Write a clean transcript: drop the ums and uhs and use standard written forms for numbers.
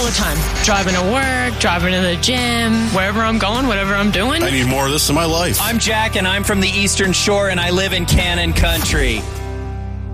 the time. Driving to work, driving to the gym, wherever I'm going, whatever I'm doing. I need more of this in my life. I'm Jack, and I'm from the Eastern Shore, and I live in Cannon Country.